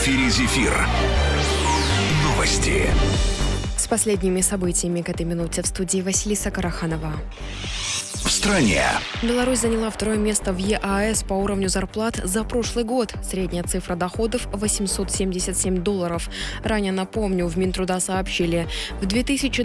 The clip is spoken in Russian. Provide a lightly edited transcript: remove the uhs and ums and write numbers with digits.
эфире «Зефир». Новости. С последними событиями к этой минуте в студии Василиса Караханова. В стране. Беларусь заняла второе место в ЕАЭС по уровню зарплат за прошлый год. Средняя цифра доходов – $877. Ранее, напомню, в Минтруда сообщили, в 2020